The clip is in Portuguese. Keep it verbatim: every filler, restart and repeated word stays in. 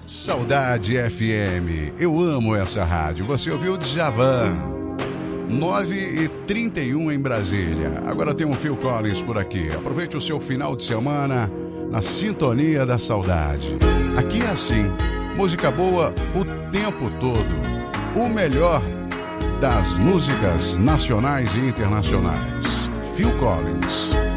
Saudade F M, eu amo essa rádio. Você ouviu Djavan, nove e trinta e um em Brasília. Agora tem um Phil Collins por aqui. Aproveite o seu final de semana na sintonia da saudade. Aqui é assim, música boa o tempo todo. O melhor das músicas nacionais e internacionais. Phil Collins.